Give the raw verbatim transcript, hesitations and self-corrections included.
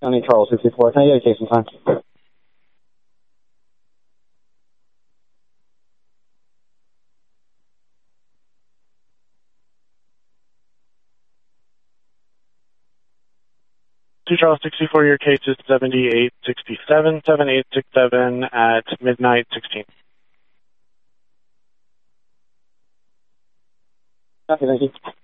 County Charles sixty-four. Can I get a case in time? Two Charles sixty-four, your case is seventy-eight sixty-seven, seven eight six seven at midnight sixteen. Okay, thank you.